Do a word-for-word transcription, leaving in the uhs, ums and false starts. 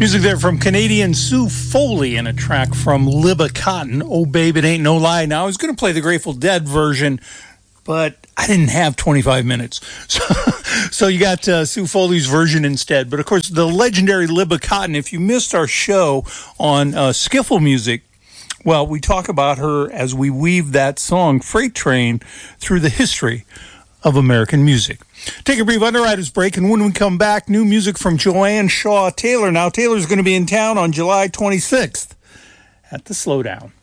Music there from Canadian Sue Foley and a track from Libba Cotton, Oh Babe, It Ain't No Lie. Now, I was going to play the Grateful Dead version, but I didn't have twenty-five minutes. So, so you got uh, Sue Foley's version instead. But, of course, the legendary Libba Cotton, if you missed our show on uh, Skiffle Music, well, we talk about her as we weave that song, Freight Train, through the history of American music. Take a brief underwriter's break, and when we come back, new music from Joanne Shaw Taylor. Now, Taylor's going to be in town on July twenty-sixth at the Slowdown.